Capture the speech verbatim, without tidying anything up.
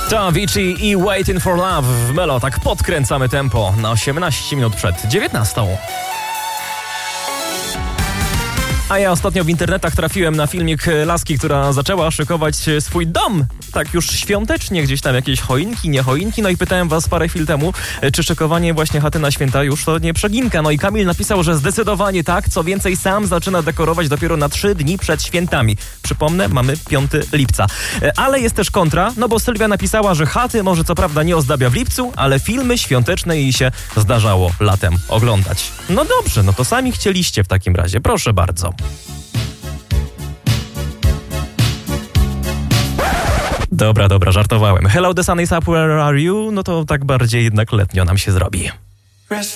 To Avicii i Waiting for Love w Melo. Tak podkręcamy tempo na osiemnaście minut przed dziewiętnastą. A ja ostatnio w internetach trafiłem na filmik laski, która zaczęła szykować swój dom. Tak już świątecznie, gdzieś tam jakieś choinki, nie choinki. No i pytałem was parę chwil temu, czy szykowanie właśnie chaty na święta już to nie przeginka. No i Kamil napisał, że zdecydowanie tak. Co więcej, sam zaczyna dekorować dopiero na trzy dni przed świętami. Przypomnę, mamy piątego lipca. Ale jest też kontra, no bo Sylwia napisała, że chaty może co prawda nie ozdabia w lipcu, ale filmy świąteczne jej się zdarzało latem oglądać. No dobrze, no to sami chcieliście w takim razie. Proszę bardzo. Dobra, dobra, żartowałem. Hello, the sun is up, where are you? No to tak bardziej jednak letnio nam się zrobi.